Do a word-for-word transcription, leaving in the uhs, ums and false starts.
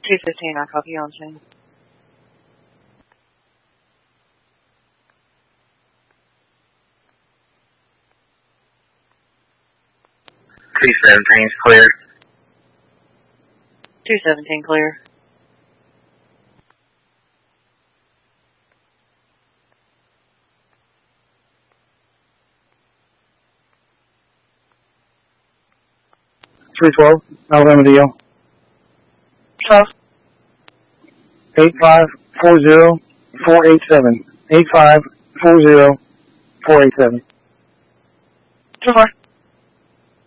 two fifteen, I copy you on scene. two seventeen is clear. two seventeen clear. three twelve, Alabama D L. twelve. eight five four zero four eight seven. eight five four zero four eight seven. Two more.